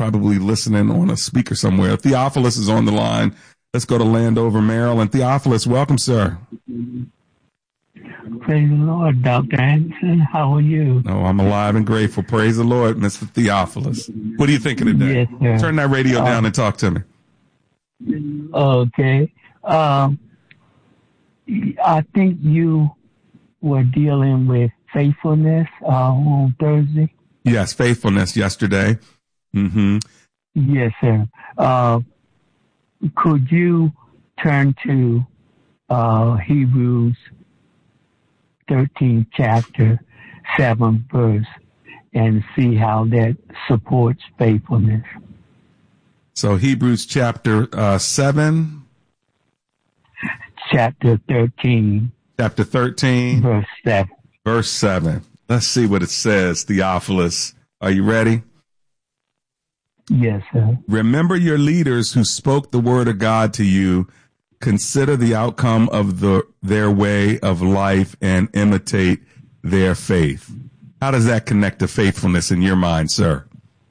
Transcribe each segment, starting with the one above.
probably listening on a speaker somewhere. Theophilus is on the line. Let's go to Landover, Maryland. Theophilus, welcome, sir. Praise the Lord, Dr. Anderson. How are you? Oh, I'm alive and grateful. Praise the Lord, Mr. Theophilus. What are you thinking today? Yes, sir. Turn that radio down and talk to me. Okay. I think you were dealing with faithfulness on Thursday. Yes, faithfulness yesterday. Mm-hmm. Yes, sir. Could you turn to Hebrews 13 chapter 7 verse and see how that supports faithfulness? So Hebrews chapter 7. Chapter 13. Chapter 13. Verse 7. Verse 7. Let's see what it says, Theophilus. Are you ready? Yes, sir. Remember your leaders who spoke the word of God to you. Consider the outcome of their way of life and imitate their faith. How does that connect to faithfulness in your mind, sir?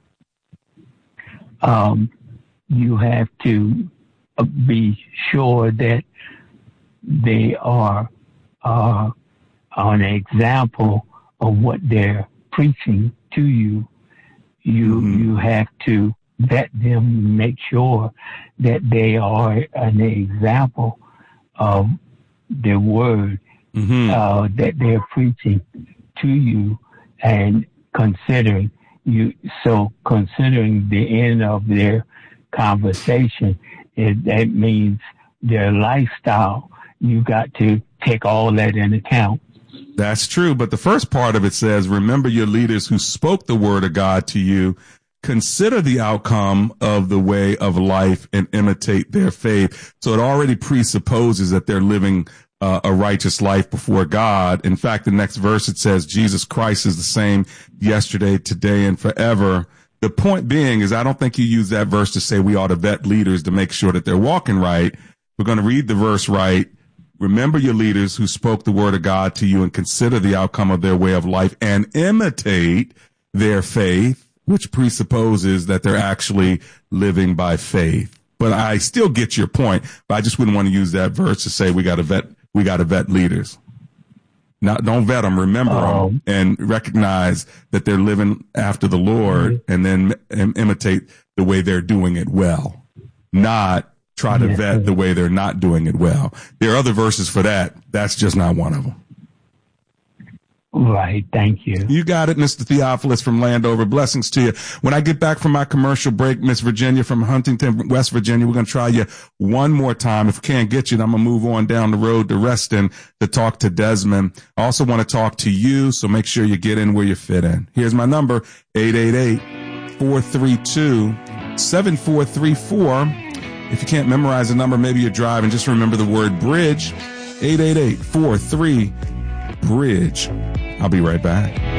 You have to be sure that they are an example of what they're preaching to you. You have to vet them, make sure that they are an example of the word that they're preaching to you, and considering the end of their conversation, that means their lifestyle. You got to take all that in account. That's true. But the first part of it says, remember your leaders who spoke the word of God to you. Consider the outcome of the way of life and imitate their faith. So it already presupposes that they're living a righteous life before God. In fact, the next verse, it says, Jesus Christ is the same yesterday, today, and forever. The point being is I don't think you use that verse to say we ought to vet leaders to make sure that they're walking right. We're going to read the verse right. Remember your leaders who spoke the word of God to you and consider the outcome of their way of life and imitate their faith, which presupposes that they're actually living by faith. But I still get your point, but I just wouldn't want to use that verse to say we got to vet leaders. Now, don't vet them, remember them, and recognize that they're living after the Lord, and then imitate the way they're doing it well, not try to vet the way they're not doing it well. There are other verses for that. That's just not one of them. Right. Thank you. You got it, Mr. Theophilus from Landover. Blessings to you. When I get back from my commercial break, Miss Virginia from Huntington, West Virginia, we're going to try you one more time. If we can't get you, then I'm going to move on down the road to Reston to talk to Desmond. I also want to talk to you, so make sure you get in where you fit in. Here's my number, 888-432-7434. If you can't memorize the number, maybe you're driving, just remember the word bridge, 888-43-BRIDGE. I'll be right back.